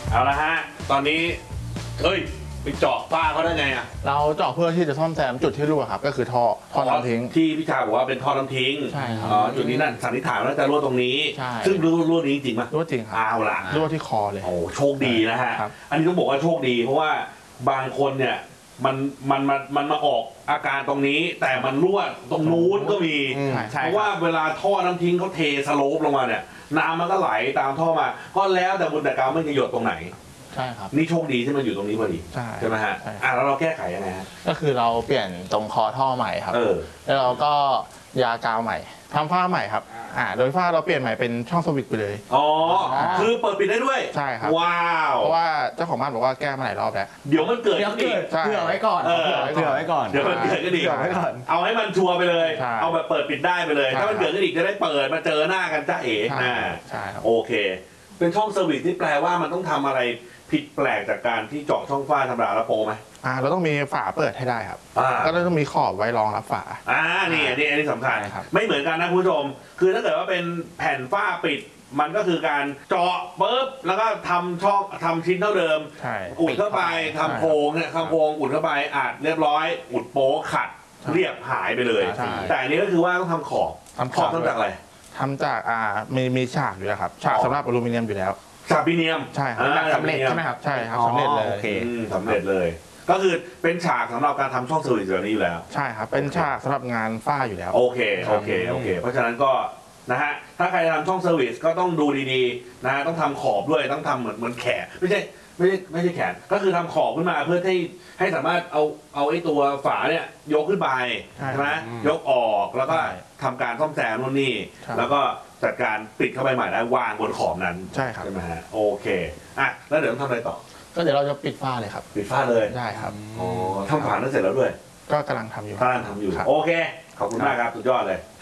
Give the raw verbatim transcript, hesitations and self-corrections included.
เอาละฮะตอนนี้เฮ้ยไปเจาะฝ้าเขาได้ไงอ่ะเราเจาะเพื่อที่จะซ่อมแซมจุดที่รั่วครับก็คือท่อท่อน้ำทิ้งที่พี่ชาบอกว่าเป็นท่อน้ำทิ้งใช่ครับอ๋อจุดนี้นั่นสันนิษฐานว่าจะรั่วตรงนี้ซึ่งรั่วรั่วนี้จริงไหมรั่วจริงครับเอาล่ะรั่วที่คอเลยโอ้โชคดีนะฮะอันนี้ต้องบอกว่าโชคดีเพราะว่าบางคนเนี่ยมันมันมันมันมาออกอาการตรงนี้แต่มันรั่วตรงนู้นก็มีเพราะว่าเวลาท่อน้ำทิ้งเขาเทสโลปลงมาเนี่ยน้ำมันก็ไหลตามท่อมาก็แล้วแต่บุญแต่กรรมมันจะหยดตรงไหนใช่ครับนี่โชคดีที่มันอยู่ตรงนี้พอดีใช่ใช่ไหมฮะอ่ะแล้วเราแก้ไขยังไงฮะก็คือเราเปลี่ยนตรงคอท่อใหม่ครับแล้วเราก็ยากาวใหม่ทำฝ้าใหม่ครับอ่าโดยฝ้าเราเปลี่ยนใหม่เป็นช่องสวิตช์ไปเลยอ๋อคือเปิดปิดได้ด้วยใช่ครับว้าวเพราะว่าเจ้าของบ้านบอกว่าแก้มาหลายรอบแล้วเดี๋ยวมันเกิดเดี๋ยวเกิดเผื่อไว้ก่อนเผื่อไว้ก่อนเดี๋ยวมันเกิดก็ดีเผื่อไว้ก่อนเอาให้มันชัวร์ไปเลยเอาแบบเปิดปิดได้ไปเลยถ้ามันเกิดก็ดีจะได้เปิดมาเจอหน้ากันจ้าเอ๋นะใช่ครับโอเคเป็นช่องเซอร์วิสที่แปลว่ามันต้องทำอะไรผิดแปลกจากการที่เจาะช่องฝ้าธรรมดาแล้วโปไหมอ่าเราต้องมีฝาเปิดให้ได้ครับก็ต้องมีขอบไว้รองรับฝาอ่านี่นี่อันนี้สำคัญครับไม่เหมือนกันนะคุณผู้ชมคือถ้าเกิดว่าเป็นแผ่นฝ้าปิดมันก็คือการเจาะปุ๊บแล้วก็ทำช่องทำชิ้นเท่าเดิมอุดเข้าไปทำโพรงเนี่ยทำโพรงอุดเข้าไปอัดเรียบร้อยอุดโป๊ขัดเรียบหายไปเลยแต่อันนี้ก็คือว่าต้องทำขอบขอบต้องจากอะไรทำจากอ่ามีมีฉากอยู่แล้วครับฉากสำหรับอลูมิเนียมอยู่แล้วฉากพิเนียมใช่ครับสำเร็จใช่ไหมครับใช่ครับสำเร็จเลยโอเคสำเร็จเลยก็คือเป็นฉากสำหรับการทำช่องเซอร์วิสแบบนี้อยู่แล้วใช่ครับเป็นฉากสำหรับงานฝ้าอยู่แล้วโอเคโอเคโอเคเพราะฉะนั้นก็นะฮะถ้าใครทำช่องเซอร์วิสก็ต้องดูดีๆนะต้องทำขอบด้วยต้องทำเหมือนเหมือนแขนไม่ใช่ไม่ใช่ไม่ใช่แขนก็คือทำขอบขึ้นมาเพื่อให้ให้สามารถเอาเอาไอ้ตัวฝาเนี่ยยกขึ้นไปใช่ไหมยกออกแล้วก็ทำการซ่อมแซมนู่นนี่แล้วก็จัดการปิดเข้าไปใหม่แล้ววางบนขอบนั้นใช่ครับใช่ไหมฮะโอเคอ่ะแล้วเดี๋ยวต้องทำอะไรต่อก็เดี๋ยวเราจะปิดฝ้าเลยครับปิดฝ้าเลยได้ครับอ๋อทำฝานั้นเสร็จแล้วด้วยก็กำลังทำอยู่กำลังทำอยู่โอเคขอบคุณมากครับสุดยอดเลย